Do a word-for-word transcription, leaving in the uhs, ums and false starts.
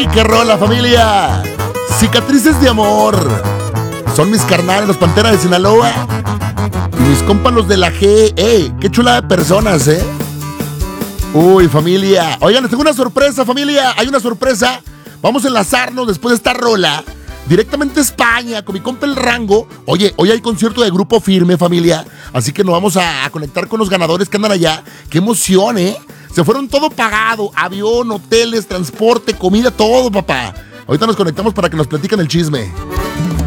qué rola, familia. Cicatrices de amor. Son mis carnales, los Panteras de Sinaloa. Y mis compas, los de la G. ¡Ey! ¡Qué chula de personas, eh! Uy, familia. Oigan, les tengo una sorpresa, familia. Hay una sorpresa. Vamos a enlazarnos después de esta rola directamente a España con mi compa El Rango. Oye, hoy hay concierto de Grupo Firme, familia. Así que nos vamos a, a conectar con los ganadores que andan allá. ¡Qué emoción, eh! Se fueron todo pagado. Avión, hoteles, transporte, comida, todo, papá. Ahorita nos conectamos para que nos platiquen el chisme.